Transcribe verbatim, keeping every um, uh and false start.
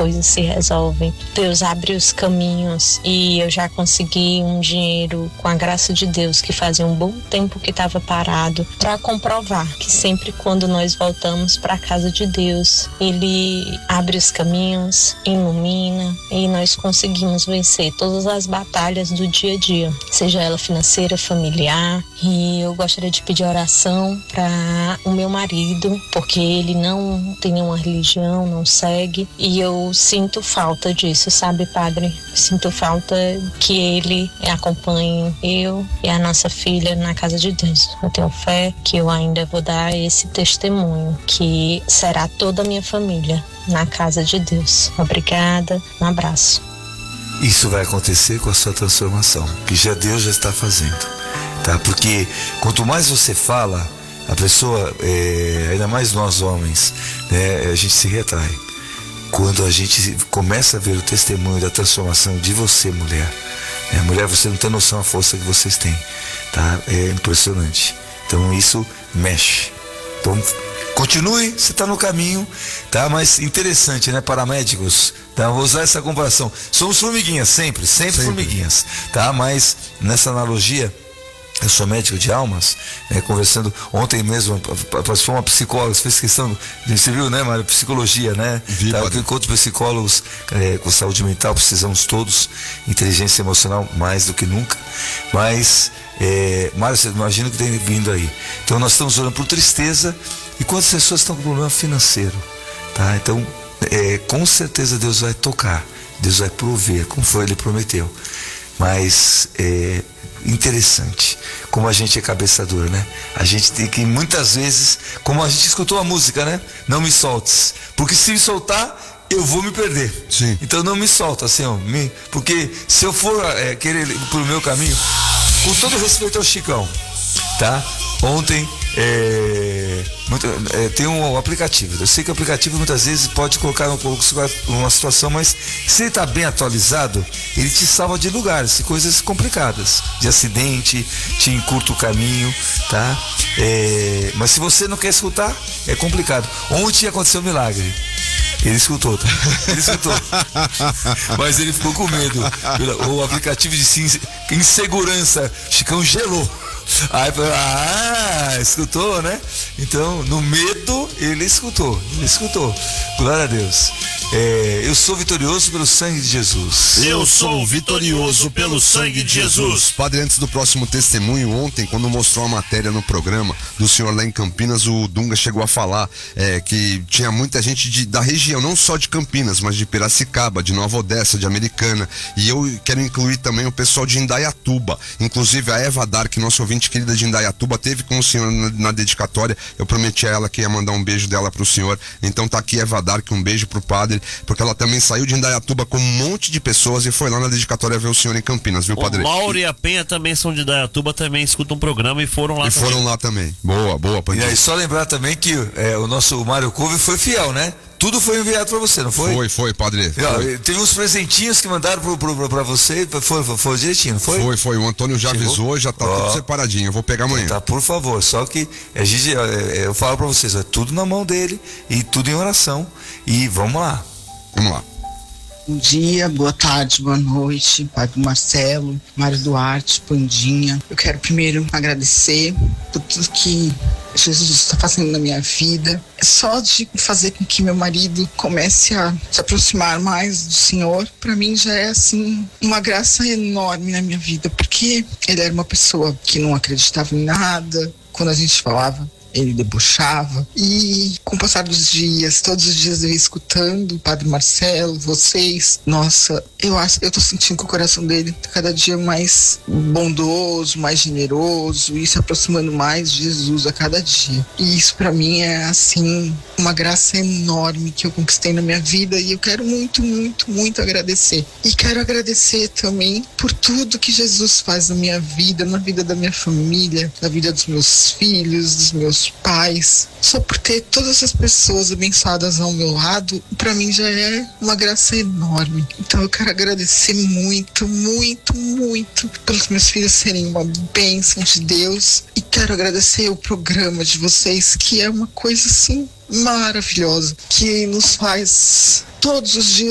coisas se resolvem. Deus abre os caminhos e eu já consegui um dinheiro, com a graça de Deus, que fazia um bom tempo que estava parado, para comprovar que sempre quando nós voltamos para a casa de Deus, Ele abre os caminhos, ilumina e nós conseguimos vencer todas as batalhas do dia a dia, seja ela financeira, familiar. E eu gostaria de pedir oração para o meu marido, porque ele não tem nenhuma religião, não segue, e eu sinto falta disso, sabe, Padre? Sinto falta que ele acompanhe eu e a nossa filha na casa de Deus. Eu tenho fé que eu ainda vou dar esse testemunho, que será toda a minha família na casa de Deus. Obrigada, um abraço. Isso vai acontecer com a sua transformação, que já Deus já está fazendo, tá? Porque quanto mais você fala, a pessoa, é, ainda mais nós homens, né, a gente se retrai. Quando a gente começa a ver o testemunho da transformação de você, mulher, né? Mulher, você não tem noção da força que vocês têm, tá? É impressionante. Então isso mexe. Então continue, você está no caminho, tá? Mas interessante, né? Paramédicos, tá? Vou usar essa comparação. Somos formiguinhas, sempre, sempre, sempre. formiguinhas, tá? Mas nessa analogia, eu sou médico de almas, né, conversando ontem mesmo, foi uma psicóloga, você fez questão, você viu, né, Mário? Psicologia, né? Vi, tá, enquanto psicólogos é, com saúde mental, precisamos todos, inteligência emocional mais do que nunca, mas, é, Mário, você imagina o que tem vindo aí. Então nós estamos orando por tristeza, e quantas pessoas estão com problema financeiro, tá? Então, é, com certeza Deus vai tocar, Deus vai prover, como foi, Ele prometeu. Mas é interessante como a gente é cabeça dura, né? A gente tem que muitas vezes, como a gente escutou a música, né? Não me soltes, porque se me soltar eu vou me perder. Sim. Então não me solta, Senhor, me, porque se eu for é, querer ir pro meu caminho, com todo respeito ao Chicão, tá? Ontem é, muito, é, tem um aplicativo. Eu sei que o aplicativo muitas vezes pode colocar uma situação, mas se ele está bem atualizado, ele te salva de lugares, de coisas complicadas, de acidente, te encurta o caminho, tá? É, mas se você não quer escutar, é complicado. Ontem aconteceu um milagre. Ele escutou, tá? Ele escutou. Mas ele ficou com medo. O aplicativo de insegurança, Chicão gelou. Aí, ah, escutou, né? Então, no medo, ele escutou. Ele escutou. Glória a Deus. É, eu sou vitorioso pelo sangue de Jesus. Eu sou vitorioso pelo sangue de Jesus. Padre, antes do próximo testemunho, ontem, quando mostrou a matéria no programa do senhor lá em Campinas, o Dunga chegou a falar é, que tinha muita gente de, da região, não só de Campinas, mas de Piracicaba, de Nova Odessa, de Americana. E eu quero incluir também o pessoal de Indaiatuba. Inclusive a Eva Dark, nossa ouvinte querida de Indaiatuba, teve com o senhor na, na dedicatória. Eu prometi a ela que ia mandar um beijo dela pro senhor. Então tá aqui Eva Dark, um beijo pro padre, porque ela também saiu de Indaiatuba com um monte de pessoas e foi lá na dedicatória ver o senhor em Campinas, viu, padre? O Mauro e a Penha também são de Indaiatuba, também escutam um programa e foram lá e também. foram lá também. Boa, boa, Pandinho. E aí, só lembrar também que é, o nosso Mário Couve foi fiel, né? Tudo foi enviado pra você, não foi? Foi, foi, padre. Foi. Teve uns presentinhos que mandaram pro, pro, pra você, foi, foi, foi direitinho, não foi? Foi, foi. O Antônio já Chegou? avisou, já tá oh. tudo separadinho. Eu vou pegar amanhã. Tá, por favor. Só que a gente, eu falo pra vocês, é tudo na mão dele e tudo em oração. E vamos lá. Vamos lá. Bom dia, boa tarde, boa noite, Padre Marcelo, Mário Duarte, Pandinha. Eu quero primeiro agradecer por tudo que Jesus está fazendo na minha vida. É só de fazer com que meu marido comece a se aproximar mais do Senhor, para mim já é assim uma graça enorme na minha vida, porque ele era uma pessoa que não acreditava em nada. Quando a gente falava, ele debochava. E com o passar dos dias, todos os dias eu ia escutando o Padre Marcelo, vocês, nossa, eu acho, eu tô sentindo que o coração dele tá cada dia mais bondoso, mais generoso e se aproximando mais de Jesus a cada dia. E isso pra mim é assim uma graça enorme que eu conquistei na minha vida, e eu quero muito, muito, muito agradecer. E quero agradecer também por tudo que Jesus faz na minha vida, na vida da minha família, na vida dos meus filhos, dos meus pais. Só por ter todas essas pessoas abençoadas ao meu lado, pra mim já é uma graça enorme. Então eu quero agradecer muito, muito, muito pelos meus filhos serem uma bênção de Deus, e quero agradecer o programa de vocês, que é uma coisa assim maravilhosa, que nos faz todos os dias